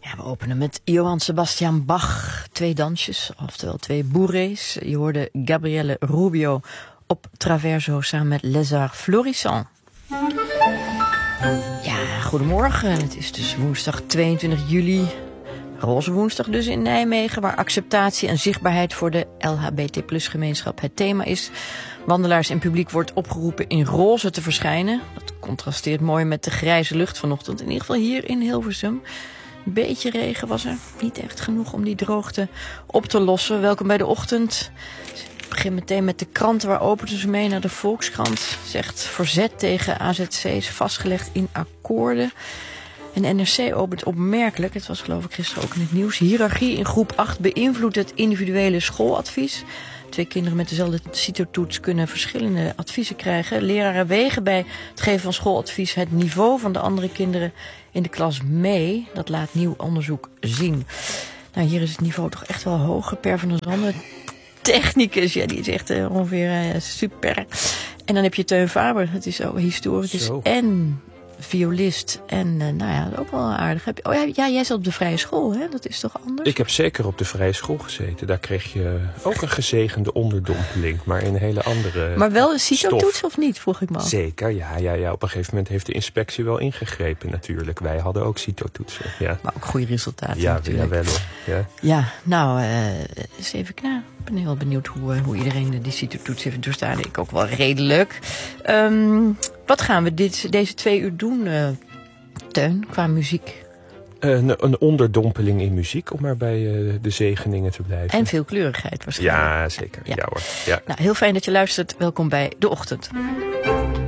Ja, we openen met Johann Sebastian Bach. 2 dansjes, oftewel 2 bourrées. Je hoorde Gabriele Rubio op Traverso samen met Lézard Florissant. Ja, goedemorgen. Het is dus woensdag 22 juli. Roze woensdag dus in Nijmegen, waar acceptatie en zichtbaarheid voor de LHBT+-gemeenschap het thema is. Wandelaars en publiek wordt opgeroepen in roze te verschijnen. Dat contrasteert mooi met de grijze lucht vanochtend. In ieder geval hier in Hilversum. Een beetje regen was er. Niet echt genoeg om die droogte op te lossen. Welkom bij de ochtend. Ik begin meteen met de kranten. Waar openen ze mee? Naar de Volkskrant. Zegt verzet tegen AZC's vastgelegd in akkoorden. En NRC opent opmerkelijk, het was geloof ik gisteren ook in het nieuws, hiërarchie in groep 8 beïnvloedt het individuele schooladvies. 2 kinderen met dezelfde CITO-toets kunnen verschillende adviezen krijgen. Leraren wegen bij het geven van schooladvies het niveau van de andere kinderen in de klas mee. Dat laat nieuw onderzoek zien. Nou, hier is het niveau toch echt wel hoger. Per van der Zanden, technicus, ja, die is echt ongeveer super. En dan heb je Teun Faber, het is ook historicus en violist. En nou ja, ook wel aardig. Oh ja, jij zat op de vrije school, hè? Dat is toch anders? Ik heb zeker op de vrije school gezeten. Daar kreeg je ook een gezegende onderdompeling, maar in een hele andere Maar wel een CITO-toets of niet, vroeg ik me af. Zeker, ja. Op een gegeven moment heeft de inspectie wel ingegrepen natuurlijk. Wij hadden ook CITO-toetsen, ja. Maar ook goede resultaten ja, natuurlijk. Ja, wel hoor. Ja, nou, eens even klaar. Ik ben heel benieuwd hoe iedereen die CITO-toets heeft doorstaan. Ik ook wel redelijk. Wat gaan we deze 2 uur doen, Teun, qua muziek? Een onderdompeling in muziek, om maar bij de zegeningen te blijven. En veel kleurigheid waarschijnlijk. Ja, zeker. Ja hoor. Ja. Nou, heel fijn dat je luistert. Welkom bij De Ochtend.